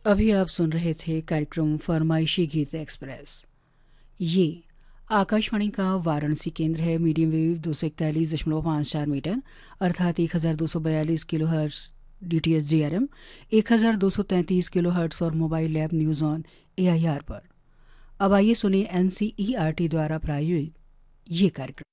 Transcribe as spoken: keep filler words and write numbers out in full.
अभी आप सुन रहे थे कार्यक्रम फरमाइशी गीत एक्सप्रेस। ये आकाशवाणी का वाराणसी केंद्र है। मीडियम वेव दो सौ इकतालीस दशमलव पाँच चार मीटर अर्थात एक हज़ार दो सौ बयालीस kilo hertz D T S G R M, एक हज़ार दो सौ तैंतीस किलो हर्ट्स और mobile app news on A I R पर। अब आइए सुने N C E R T द्वारा प्रायोजित ये कार्यक्रम।